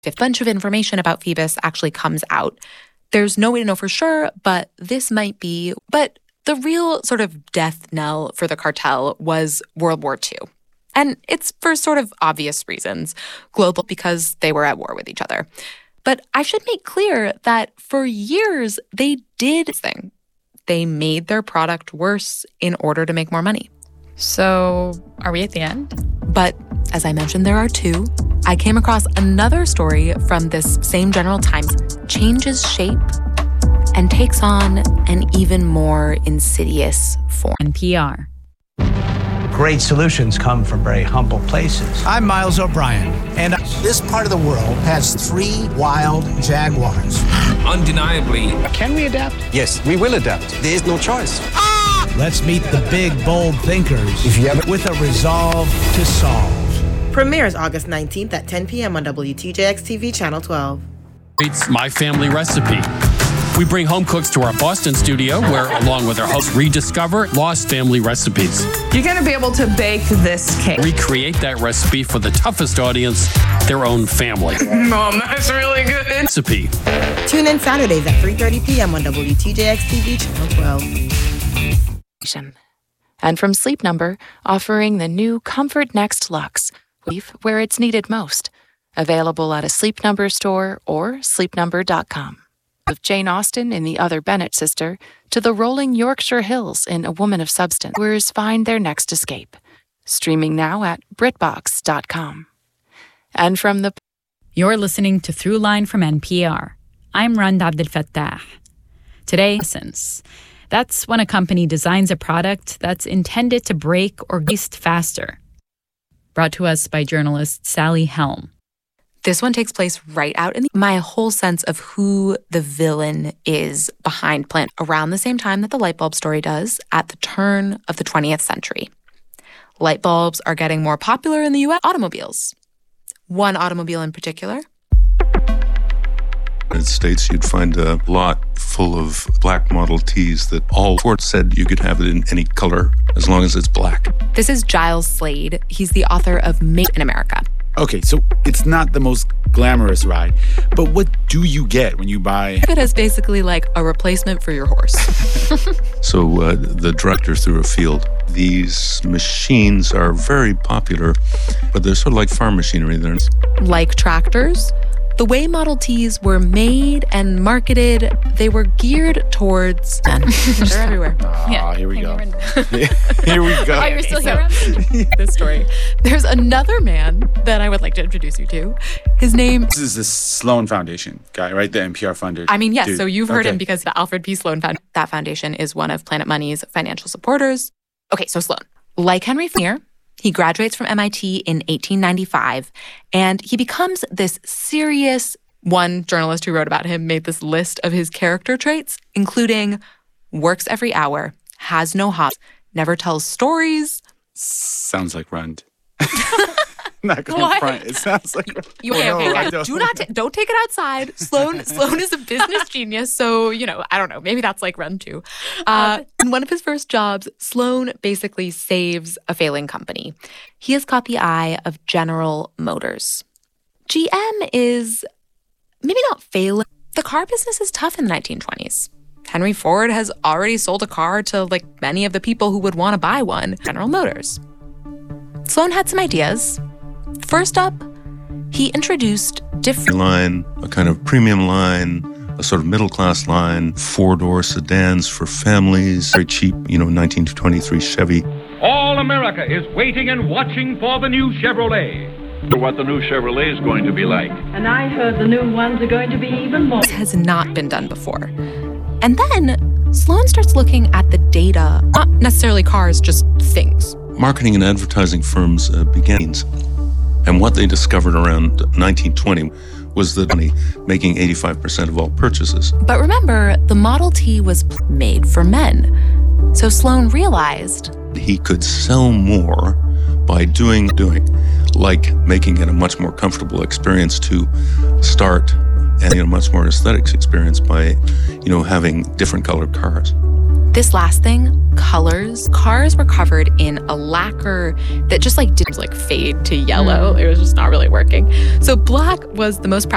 If a bunch of information about Phoebus actually comes out, there's no way to know for sure, but this might be. But the real sort of death knell for the cartel was World War II. And it's for sort of obvious reasons. Global, because they were at war with each other. But I should make clear that for years, they did this thing. They made their product worse in order to make more money. So, are we at the end? But as I mentioned, there are two. I came across another story from this same General Times, changes shape and takes on an even more insidious form. NPR. Great solutions come from very humble places. I'm Miles O'Brien, and this part of the world has 3 wild jaguars. Undeniably. Can we adapt? Yes, we will adapt. There is no choice. Let's meet the big, bold thinkers with a resolve to solve. Premieres August 19th at 10 p.m. on WTJX-TV Channel 12. It's My Family Recipe. We bring home cooks to our Boston studio where, along with our hosts, rediscover lost family recipes. You're going to be able to bake this cake. Recreate that recipe for the toughest audience, their own family. Mom, that's really good. Recipe. Tune in Saturdays at 3:30 p.m. on WTJX-TV Channel 12. And from Sleep Number, offering the new Comfort Next Luxe, where it's needed most. Available at a Sleep Number store or sleepnumber.com. Of Jane Austen in The Other Bennett Sister to the rolling Yorkshire Hills in A Woman of Substance, viewers find their next escape. Streaming now at BritBox.com. And from the... You're listening to Throughline from NPR. I'm Rand Abdelfattah. Today, essence. That's when a company designs a product that's intended to break or waste faster. Brought to us by journalist Sally Helm. This one takes place right out in my whole sense of who the villain is behind Plant around the same time that the light bulb story does at the turn of the 20th century. Light bulbs are getting more popular in the U.S. Automobiles. One automobile in particular. In the States, you'd find a lot full of black Model Ts that all Ford said you could have it in any color as long as it's black. This is Giles Slade. He's the author of Made in America. Okay, so it's not the most glamorous ride, but what do you get when you buy... It is basically like a replacement for your horse. So the director through a field. These machines are very popular, but they're sort of like farm machinery. They're like tractors. The way Model Ts were made and marketed, they were geared towards men. They're everywhere. Yeah, here we go. Here we go. Oh, you're still here? This story. There's another man that I would like to introduce you to. His name... This is the Sloan Foundation guy, right? The NPR funder. I mean, yes. Dude. So you've heard him because the Alfred P. Sloan Foundation. That foundation is one of Planet Money's financial supporters. Okay, so Sloan. Like Henry Ford, he graduates from MIT in 1895, and he becomes this serious... One journalist who wrote about him made this list of his character traits, including works every hour, has no hobbies, never tells stories. Sounds like Rand. Not gonna front. It sounds like Don't take it outside. Sloan is a business genius, so I don't know. Maybe that's like Rand too. In one of his first jobs, Sloan basically saves a failing company. He has caught the eye of General Motors. GM is maybe not failing. The car business is tough in the 1920s. Henry Ford has already sold a car to many of the people who would want to buy one. General Motors. Sloan had some ideas. First up, he introduced different line, a kind of premium line, a sort of middle-class line, 4-door sedans for families, very cheap, 1923 Chevy. All America is waiting and watching for the new Chevrolet. What the new Chevrolet is going to be like. And I heard the new ones are going to be even more. This has not been done before. And then Sloan starts looking at the data, not necessarily cars, just things. Marketing and advertising firms began, and what they discovered around 1920 was that making 85% of all purchases. But remember, the Model T was made for men. So Sloan realized he could sell more by doing, like making it a much more comfortable experience to start and a much more aesthetics experience by, having different colored cars. This last thing, colors. Cars were covered in a lacquer that just didn't fade to yellow. It was just not really working. So black was the most